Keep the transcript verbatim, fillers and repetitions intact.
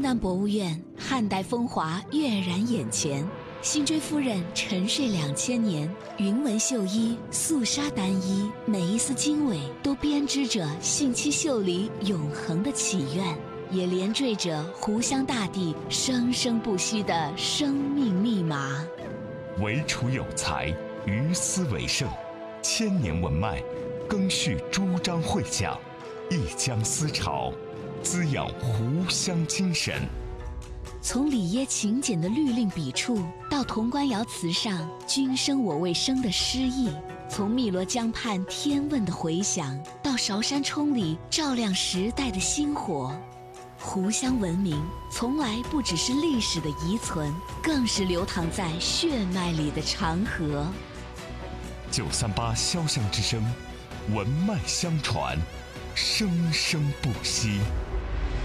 南博物院，汉代风华跃然眼前。辛追夫人沉睡两千年，云纹绣衣，素纱单衣，每一丝经纬都编织着信七秀里永恒的祈愿，也连缀着湖湘大地生生不息的生命密码。 惟楚有才，于斯为盛，千年文脉，更续朱张会讲，一江思潮，滋养湖湘精神。 从里耶勤俭的律令笔触，到潼关窑瓷上君生我未生的诗意；从汨罗江畔天问的回响，到韶山冲里照亮时代的星火。湖湘文明从来不只是历史的遗存，更是流淌在血脉里的长河。 九三八潇湘之声，文脉相传，生生不息。